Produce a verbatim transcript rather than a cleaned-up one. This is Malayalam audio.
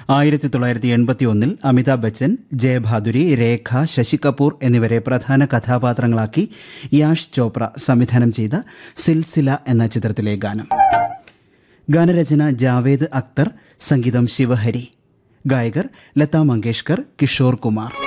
ആയിരത്തി തൊള്ളായിരത്തി എൺപത്തി ഒന്നിൽ അമിതാഭ് ബച്ചൻ, ജയഭാദുരി, രേഖ, ശശി കപൂർ എന്നിവരെ പ്രധാന കഥാപാത്രങ്ങളാക്കി യാഷ് ചോപ്ര സംവിധാനം ചെയ്ത സിൽസില എന്ന ചിത്രത്തിലെ ഗാനം. ഗാനരചന ജാവേദ് അക്തർ, സംഗീതം ശിവഹരി. ഗായകർ ലതാ മങ്കേഷ്കർ, കിഷോർ കുമാർ.